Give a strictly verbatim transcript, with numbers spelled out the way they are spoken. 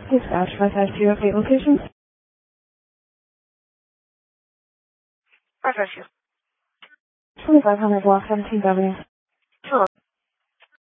Dispatch five five two update location. five five two. twenty-five hundred block seventeenth Avenue.